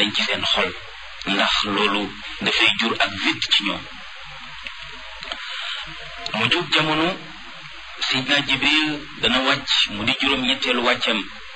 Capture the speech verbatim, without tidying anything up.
dañ ci seen xol ndax loolu dafay jur ak vide ci ñoom mu jóg jamono Seydina Jibril dana wàcc mu di juróom ñetteelu wàccam